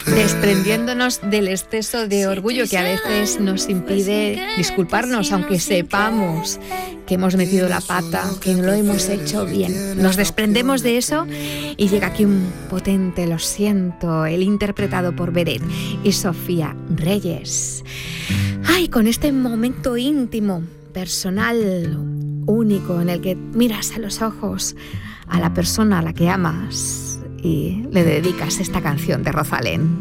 desprendiéndonos del exceso de orgullo que a veces nos impide disculparnos, aunque sepamos que hemos metido la pata, que no lo hemos hecho bien. Nos desprendemos de eso y llega aquí un potente Lo siento, el interpretado por Beret y Sofía Reyes. Ay, con este momento íntimo, personal, único, en el que miras a los ojos a la persona a la que amas y le dedicas esta canción de Rosalén.